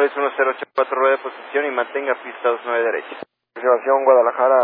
Volaris 1084, rueda de posición y mantenga pista 29 derecha. Observación Guadalajara,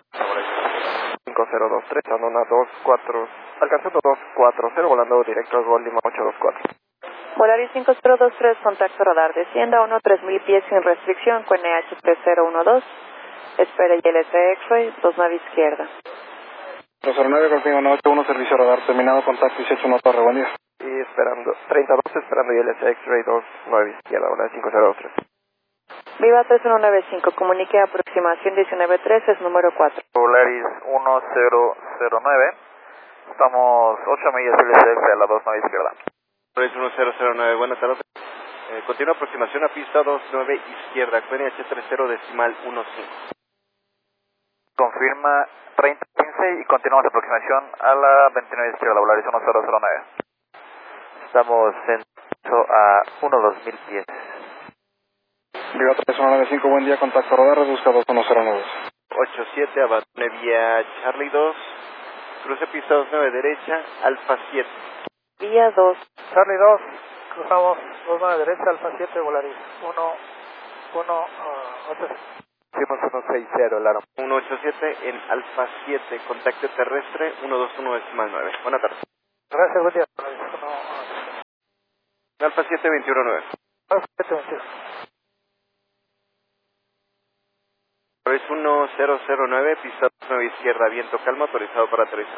5023, Andona 24, alcanzando 240, volando directo al Gol Lima 824. Volaris 5023, contacto radar, descienda a 3000 pies sin restricción con NH 3012, espera ILS X-Ray, 2 nave izquierda. 209, Golfino 981, servicio radar terminado, contacto 181 Torre, buen día. Y esperando, 3012, esperando ILS X-Ray 29 izquierda, Volaris 5023. Viva 3195, comunique aproximación 1913, es número 4. Volaris 1009, estamos 8 millas ILS a la 29 izquierda. Volaris 1009, buenas tardes. Continua aproximación a pista 29 izquierda, QNH 30 decimal 15. Confirma 3015 y continuamos aproximación a la 29 izquierda, Volaris 1009. Estamos en a 1-2000 pies. Viva 3195, buen día, contacto radar, reduzca 2109. 87, abandone vía Charlie 2, cruce pista 29 derecha, Alfa 7. Vía 2. Charlie 2, cruzamos 29 derecha, Alfa 7, Volaris 8. Hicimos 160, Laro. 187 en Alfa 7, contacto terrestre 121 decimal 9. Buenas tardes. Gracias, buen día. Volaris Alfa 7, 219. Alfa 7, 21. Es 1009, pista 9 izquierda, viento calma, autorizado para aterrizar.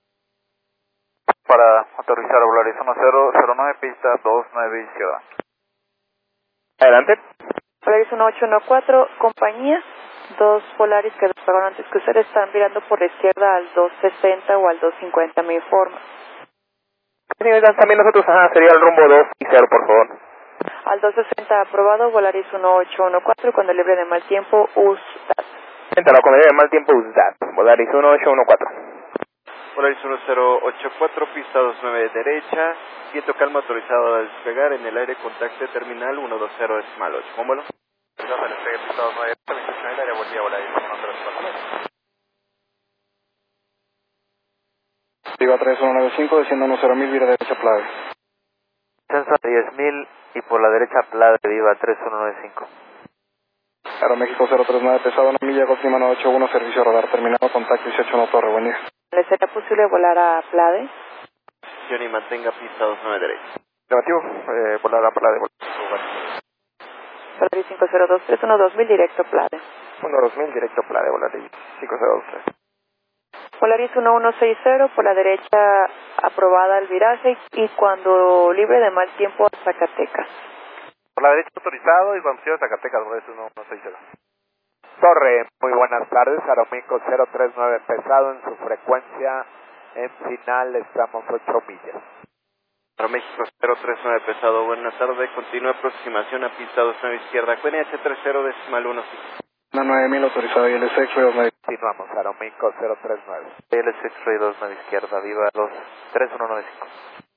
Para aterrizar a Volaris 1009, pista 29 izquierda. Adelante. Volaris 1814, compañía, 2 Volaris que despegaron antes que ustedes están mirando por la izquierda al 260 o al 250, me informa. También nosotros, sería el rumbo 2 y 0, por favor. Al 260 aprobado, Volaris 1814, cuando libre de mal tiempo, USDAT. Entra con el mal tiempo USDAT, Volaris 1814. Volaris 1084, pista 29 derecha, viento calma, autorizado a despegar en el aire, contacto terminal 120 decimal 8. ¿Cómo lo? Perdón, despegue pista 29, 28 en el área, buen día, Volaris 1004. Viva 3195, desciendo 10.000, vira derecha Plave. Descenso a 10.000 y por la derecha Plave, Viva 3195. Aeroméxico 039, pesado 1 milla, Golf Lima 981, servicio radar terminado, contacto 181 Torre, buen día. ¿Le sería posible volar a Plade? Posición y mantenga pista 29 derecha. Negativo, volar a Plave. Volaris 5023, 2000, directo Plade. 2000, directo Plave, Volaris 5023. Volaris 1160, por la derecha aprobada el viraje y cuando libre de mal tiempo a Zacatecas. Por la derecha autorizado y cuando siga Zacatecas, Volaris 1160. Torre, muy buenas tardes, Aeroméxico 039, pesado en su frecuencia, en final estamos 8 millas. Aeroméxico 039, pesado, buenas tardes, continua aproximación a pista 29 izquierda, QNH 30 decimal 15. 9000, autorizado ILS X-Ray 29. Continuamos, Aeroméxico 039. ILS X-Ray 29 izquierda, Viva 3195.